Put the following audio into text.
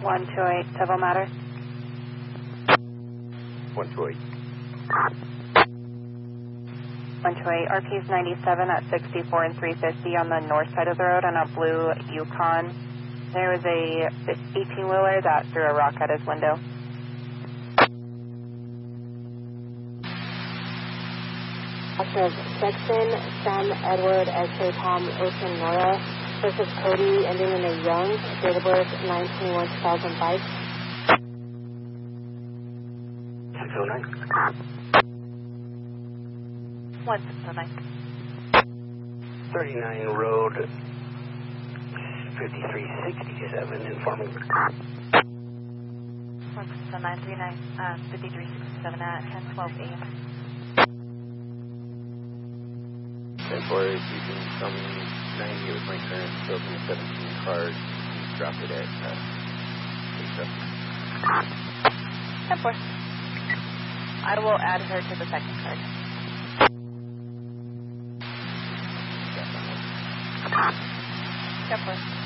128, Civil Matter. 128. 128, RP's 97 at 64 and 350 on the north side of the road on a blue Yukon. There was a 18-wheeler that threw a rock at his window. Of Sexton, Sam, Edward, X-ray, Tom, Ocean, Nora versus Cody, ending in a Young, date of birth 9/21/2005. 609. 1609. 39 Road, 5367, informing. 160939, 5367 at 10:12 a.m. 10-4, if you can tell me 90 with my current 2017 card, please drop it at 10-4. I will add her to the second card. 10-4.